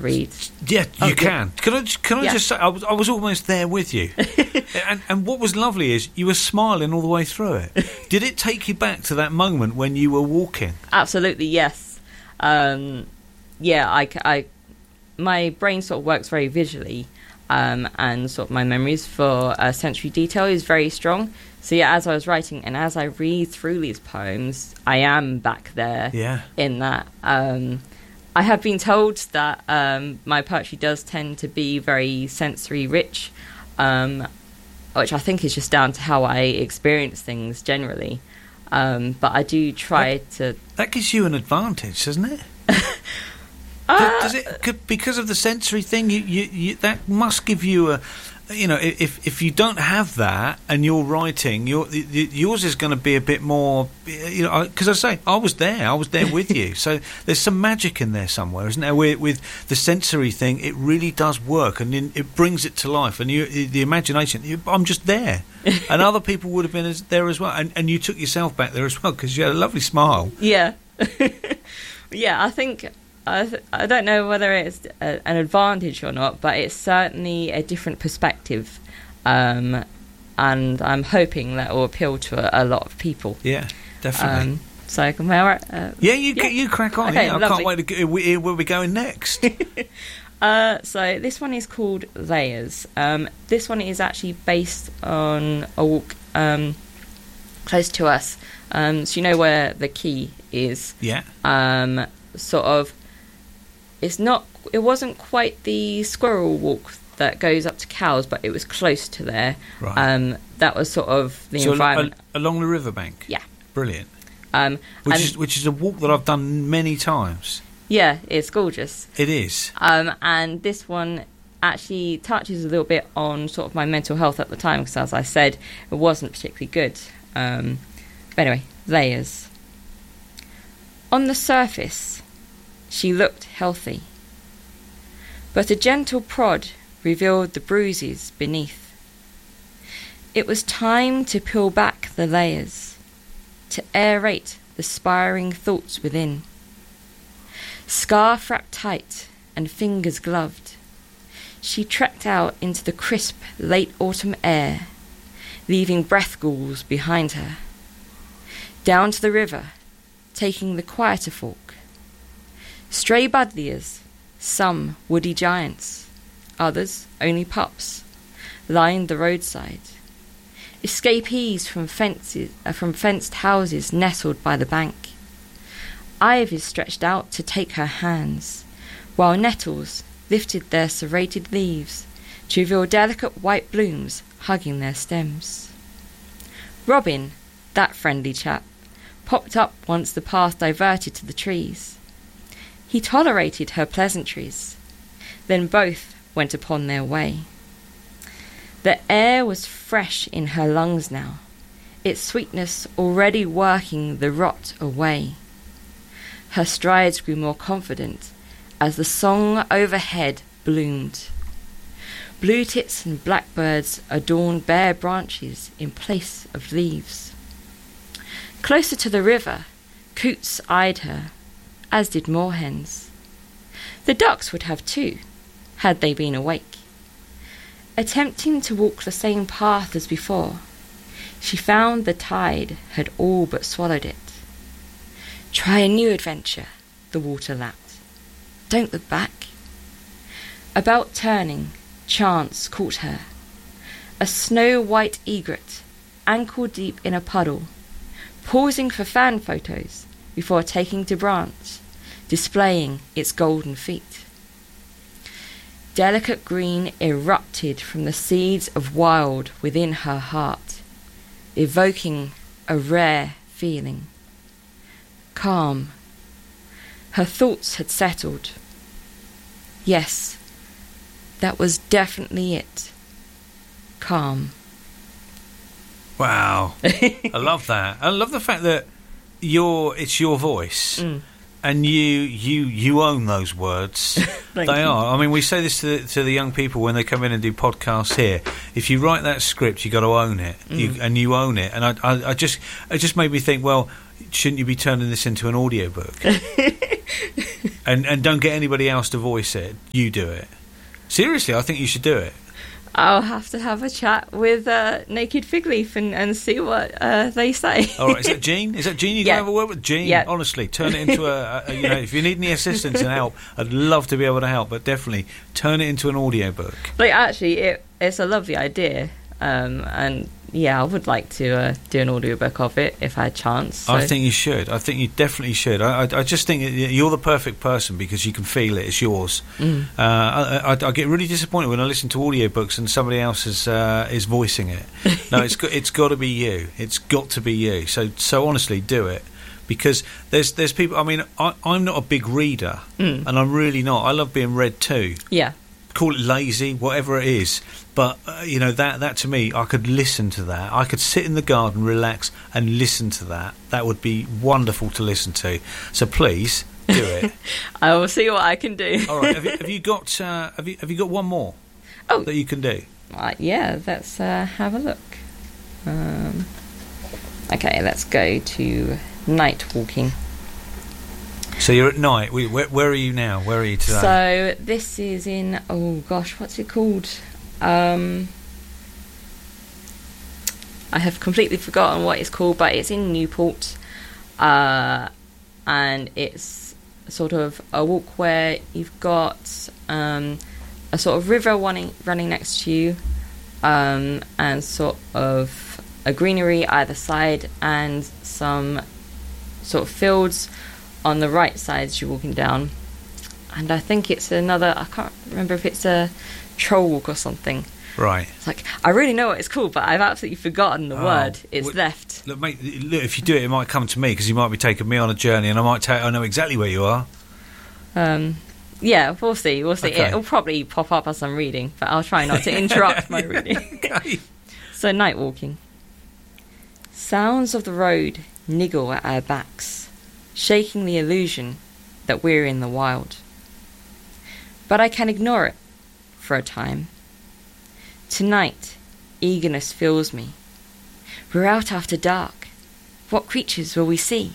read? Yeah, you can. Can I just say, I was almost there with you. and what was lovely is you were smiling all the way through it. Did it take you back to that moment when you were walking? Absolutely, yes. My brain sort of works very visually, and sort of my memories for sensory detail is very strong. So yeah, as I was writing and as I read through these poems, I am back there in that. I have been told that my poetry does tend to be very sensory rich, which I think is just down to how I experience things generally. But I do try to... That gives you an advantage, doesn't it? Does it? Because of the sensory thing, you that must give you a... if you don't have that and you're writing, yours is going to be a bit more, because I say I was there with you. So there's some magic in there somewhere, isn't there? With the sensory thing, it really does work, and it brings it to life. And the imagination, I'm just there, and other people would have been there as well. And you took yourself back there as well because you had a lovely smile. Yeah, yeah. I think. I don't know whether it's an advantage or not, but it's certainly a different perspective, and I'm hoping that will appeal to a lot of people. Yeah, definitely. So can I? You crack on. Okay, I can't wait to hear where we're going next. So this one is called Layers. This one is actually based on a walk close to us. So you know where the quay is. Yeah. Sort of. It wasn't quite the squirrel walk that goes up to Cowes, but it was close to there. Right. That was sort of the environment. Along the riverbank? Yeah. Brilliant. Which is a walk that I've done many times. Yeah, it's gorgeous. It is. And this one actually touches a little bit on sort of my mental health at the time, because as I said, it wasn't particularly good. But anyway, Layers. On the surface, she looked healthy, but a gentle prod revealed the bruises beneath. It was time to peel back the layers, to aerate the spiring thoughts within. Scarf wrapped tight and fingers gloved, she trekked out into the crisp late autumn air, leaving breath ghouls behind her. Down to the river, taking the quieter fork. Stray buddleias, some woody giants, others only pups, lined the roadside. Escapees from fenced houses nestled by the bank. Ivy stretched out to take her hands, while nettles lifted their serrated leaves to reveal delicate white blooms hugging their stems. Robin, that friendly chap, popped up once the path diverted to the trees. He tolerated her pleasantries. Then both went upon their way. The air was fresh in her lungs now, its sweetness already working the rot away. Her strides grew more confident as the song overhead bloomed. Blue tits and blackbirds adorned bare branches in place of leaves. Closer to the river, coots eyed her, as did moorhens. The ducks would have too, had they been awake. Attempting to walk the same path as before, she found the tide had all but swallowed it. Try a new adventure, the water lapped. Don't look back. About turning, chance caught her. A snow-white egret, ankle-deep in a puddle, pausing for fan photos before taking to branch, displaying its golden feet. Delicate green erupted from the seeds of wild within her heart, evoking a rare feeling. Calm. Her thoughts had settled. Yes, that was definitely it. Calm. Wow. I love that. I love the fact that it's your voice. And you own those words. They are. I mean, we say this to the young people when they come in and do podcasts here. If you write that script, you got to own it, and you own it. And it just made me think. Well, shouldn't you be turning this into an audiobook? And don't get anybody else to voice it. You do it. Seriously, I think you should do it. I'll have to have a chat with Naked Fig Leaf and see what they say. All right, is that Jean? Is that Jean? You Yeah. can have a word with Jean. Yeah. Honestly, turn it into if you need any assistance and help, I'd love to be able to help. But definitely turn it into an audiobook. Like, actually, it's a lovely idea, and yeah, I would like to do an audiobook of it if I had a chance. So. I think you should. I think you definitely should. I just think you're the perfect person because you can feel it. It's yours. I get really disappointed when I listen to audiobooks and somebody else is voicing it. No, it's got to be you. It's got to be you. So honestly, do it. Because there's people. I mean, I'm not a big reader, and I'm really not. I love being read too. Yeah. Call it lazy, whatever it is, but that to me, I could listen to that. I could sit in the garden, relax, and listen to that. That would be wonderful to listen to. So please do it. I will see what I can do. All right. Have you got one more that you can do? Yeah. Let's have a look. Okay, let's go to night walking. So you're at night. Where are you now? Where are you today? So this is in, oh gosh, what's it called? I have completely forgotten what it's called, but it's in Newport, and it's sort of a walk where you've got a sort of river running next to you, and sort of a greenery either side, and some sort of fields on the right side as you're walking down. And I think it's another, I can't remember if it's a troll walk or something. Right. It's like, I really know what it's called, but I've absolutely forgotten the word. It's left. Look, mate, if you do it might come to me, because you might be taking me on a journey, and I know exactly where you are. Yeah, we'll see. Okay. It'll probably pop up as I'm reading, but I'll try not to interrupt my reading. Okay. So, night walking. Sounds of the road niggle at our backs, shaking the illusion that we're in the wild. But I can ignore it for a time. Tonight, eagerness fills me. We're out after dark. What creatures will we see?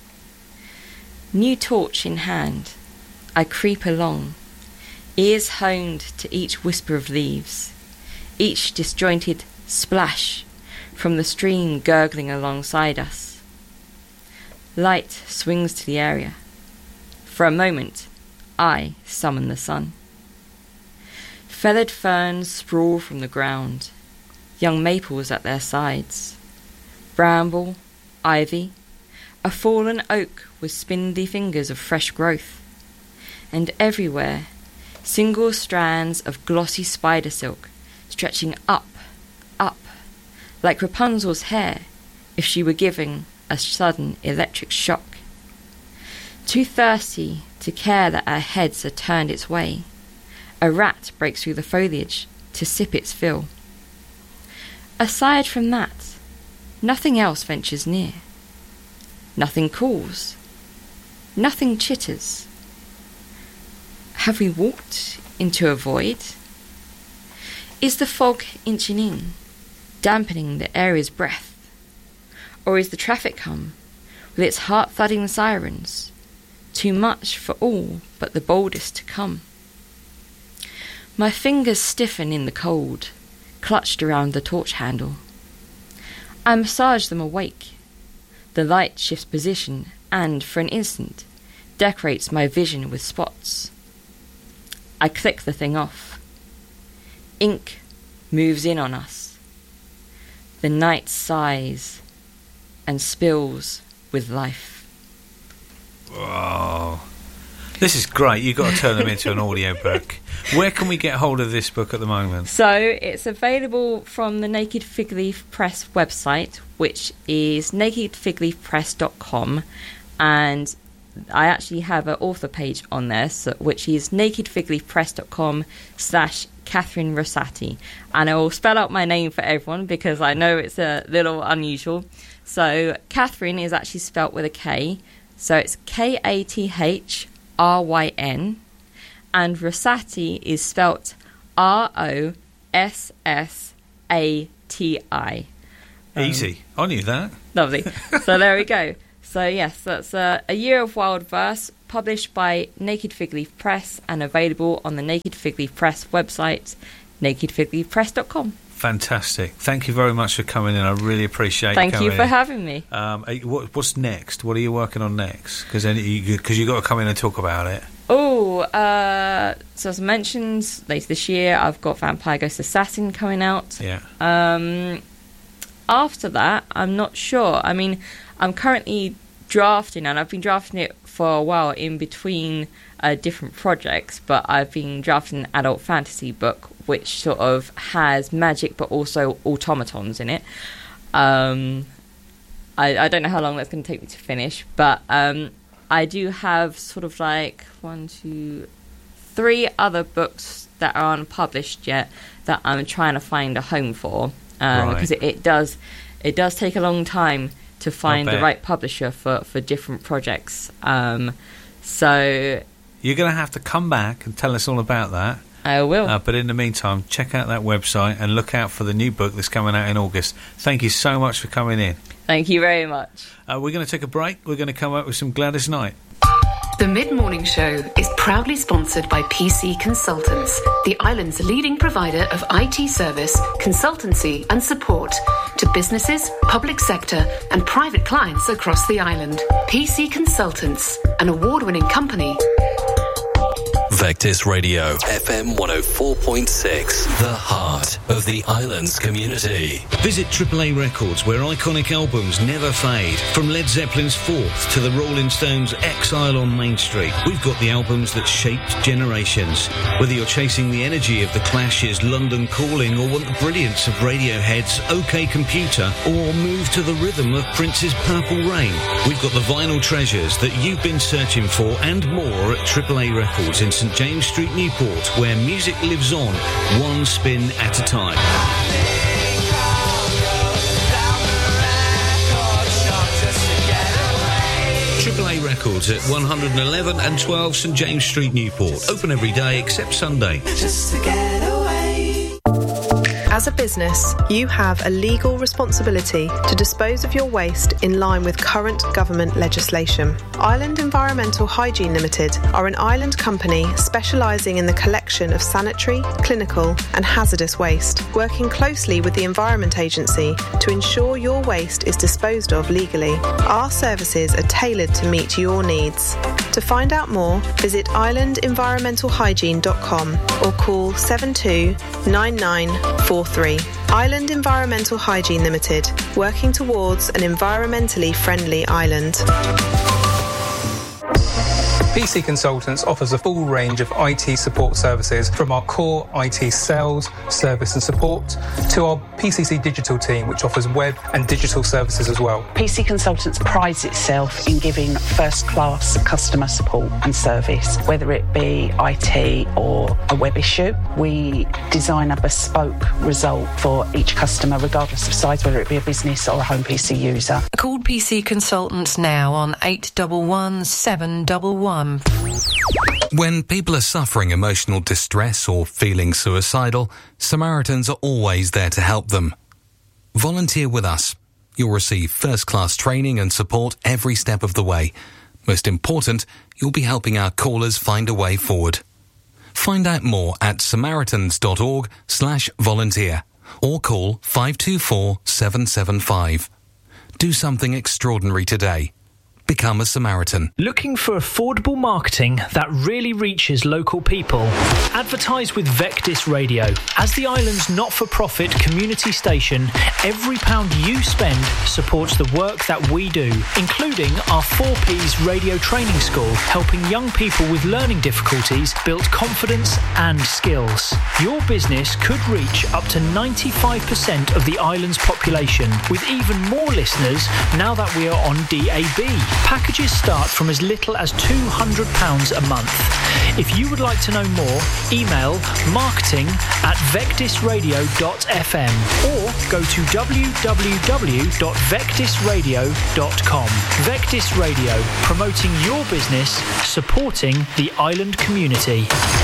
New torch in hand, I creep along, ears honed to each whisper of leaves, each disjointed splash from the stream gurgling alongside us. Light swings to the area. For a moment, I summon the sun. Feathered ferns sprawl from the ground, young maples at their sides, bramble, ivy, a fallen oak with spindly fingers of fresh growth, and everywhere single strands of glossy spider silk stretching up, like Rapunzel's hair if she were giving a sudden electric shock. Too thirsty to care that our heads are turned its way, a rat breaks through the foliage to sip its fill. Aside from that, nothing else ventures near. Nothing calls. Nothing chitters. Have we walked into a void? Is the fog inching in, dampening the area's breath? Or is the traffic hum, with its heart-thudding sirens, too much for all but the boldest to come? My fingers stiffen in the cold, clutched around the torch handle. I massage them awake. The light shifts position and, for an instant, decorates my vision with spots. I click the thing off. Ink moves in on us. The night sighs and spills with life. Wow. This is great. You've got to turn them into an audiobook. Where can we get hold of this book at the moment? So it's available from the Naked Fig Leaf Press website, which is nakedfigleafpress.com, and I actually have an author page on there, which is nakedfigleafpress.com/Catherine Rosati, and I will spell out my name for everyone because I know it's a little unusual. So Catherine is actually spelt with a K, so it's Kathryn, and Rosati is spelt Rossati. Easy. I knew that. Lovely. So there we go. So yes, that's A Year of Wild Verse, published by Naked Fig Leaf Press and available on the Naked Fig Leaf Press website, nakedfigleafpress.com. Fantastic. Thank you very much for coming in. I really appreciate you coming in. Thank you for having me. What's next? What are you working on next? Because you've got to come in and talk about it. So as I mentioned, later this year, I've got Vampire Ghost Assassin coming out. Yeah. After that, I'm not sure. I mean, I'm currently drafting, and I've been drafting it for a while in between different projects, but I've been drafting an adult fantasy book which sort of has magic but also automatons in it. I don't know how long that's going to take me to finish, but I do have sort of like 1, 2, 3 other books that are unpublished yet that I'm trying to find a home for, because it does take a long time to find the right publisher for different projects. So you're going to have to come back and tell us all about that. I will. But in the meantime, check out that website and look out for the new book that's coming out in August. Thank you so much for coming in. Thank you very much. We're going to take a break. We're going to come up with some Gladys Knight. The Mid-Morning Show is proudly sponsored by PC Consultants, the island's leading provider of IT service, consultancy and support to businesses, public sector and private clients across the island. PC Consultants, an award-winning company. Vectis Radio, FM 104.6, the heart of the island's community. Visit AAA Records, where iconic albums never fade. From Led Zeppelin's Fourth to the Rolling Stones' Exile on Main Street, we've got the albums that shaped generations. Whether you're chasing the energy of The Clash's London Calling or want the brilliance of Radiohead's OK Computer or move to the rhythm of Prince's Purple Rain, we've got the vinyl treasures that you've been searching for and more at AAA Records in St James Street, Newport, where music lives on, one spin at a time. AAA Records at 111 and 12 St James Street, Newport. Open every day except Sunday. Just to get away. As a business, you have a legal responsibility to dispose of your waste in line with current government legislation. Island Environmental Hygiene Limited are an island company specialising in the collection of sanitary, clinical and hazardous waste, working closely with the Environment Agency to ensure your waste is disposed of legally. Our services are tailored to meet your needs. To find out more, visit islandenvironmentalhygiene.com or call 729943. Island Environmental Hygiene Limited, working towards an environmentally friendly island. PC Consultants offers a full range of IT support services, from our core IT sales, service and support to our PCC digital team, which offers web and digital services as well. PC Consultants prides itself in giving first-class customer support and service, whether it be IT or a web issue. We design a bespoke result for each customer, regardless of size, whether it be a business or a home PC user. Call PC Consultants now on 811 711. When people are suffering emotional distress or feeling suicidal, Samaritans are always there to help them. Volunteer with us. You'll receive first-class training and support every step of the way. Most important, you'll be helping our callers find a way forward. Find out more at samaritans.org/volunteer or call 524 775. Do something extraordinary today. Become a Samaritan. Looking for affordable marketing that really reaches local people? Advertise with Vectis Radio. As the island's not-for-profit community station, every pound you spend supports the work that we do, including our 4Ps radio training school, helping young people with learning difficulties build confidence and skills. Your business could reach up to 95% of the island's population, with even more listeners now that we are on DAB. Packages start from as little as £200 a month. If you would like to know more, email marketing@vectisradio.fm or go to www.vectisradio.com. Vectis Radio, promoting your business, supporting the island community.